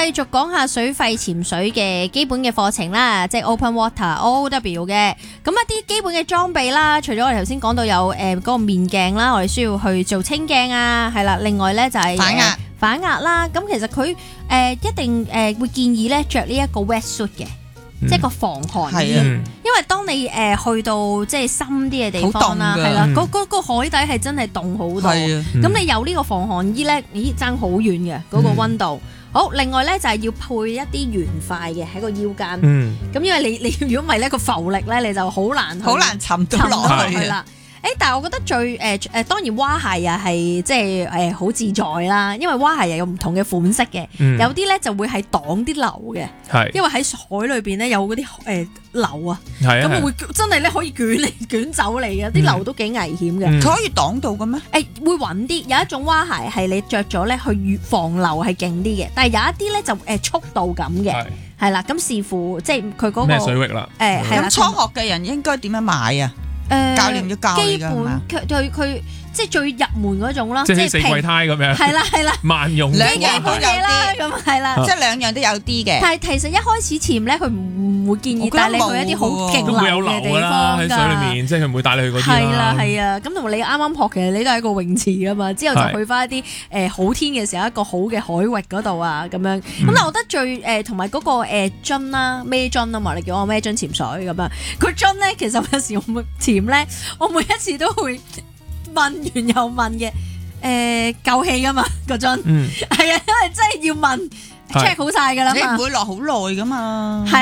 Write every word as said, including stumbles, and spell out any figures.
續講下水肺潛水嘅基本嘅課程啦，即係 Open Water O O W 嘅。咁一啲基本嘅裝備啦，除咗我哋頭先講到有誒嗰個面鏡啦，我哋需要去做清鏡啊，係啦。另外咧就係反壓反壓啦。咁其實佢誒一定誒會建議咧着呢一個 wetsuit 嘅。即係個防寒衣， 嗯、 因為當你誒、呃、去到即係深啲嘅地方啦，係啦，嗰嗰個海底係真係凍好多，咁、嗯、你有呢個防寒衣咧，咦爭好遠嘅嗰個溫度。嗯、好，另外咧就係、是、要配一啲圓塊嘅喺個腰間，咁、嗯、因為你你如果唔係咧個浮力咧，你就好難好難沉到落去啦。誒，但係我覺得最誒誒、呃，當然蛙鞋啊係即係誒好自在啦，因為蛙鞋又有唔同嘅款式嘅，嗯、有啲咧就會係擋啲流嘅， 係因為喺海裏邊咧有嗰啲誒流啊， 係啊， 咁會真係咧可以捲嚟捲走嚟嘅，啲流都幾危險嘅。佢、 嗯、可以擋到嘅咩？ 誒會穩啲，有一種蛙鞋係你着咗咧去越防流係勁啲嘅，但係有一啲咧就誒速度咁嘅，係啦，咁視乎即係佢嗰個咩水域啦。 誒係啦， 初學嘅人應該點樣買啊？誒，教練要教你㗎，基本佢佢佢即係最入門嗰種啦， 即係四季胎咁樣， 係啦係啦， 萬用兩樣都有啲， 咁係啦， 即係兩樣都有啲嘅。 但係其實一開始潛咧，佢唔會建議帶你去一啲好勁流嘅地方喺水裡面，即係佢唔會帶你去嗰啲。 係啦係啊，咁同埋你啱啱學，其實你都係一個泳池㗎嘛，之後就去翻一啲誒好天嘅時候，一個好嘅海域嗰度啊，咁樣。咁但係我覺得最誒同埋嗰個誒樽啦，孭樽啊嘛，你叫我孭樽潛水咁樣。佢樽咧，其實有時我潛咧，我每一次都會問完又問嘅，誒夠氣噶嘛個樽，係啊，因為真係要問 check 好晒噶啦嘛， 你唔會落好耐噶嘛， 係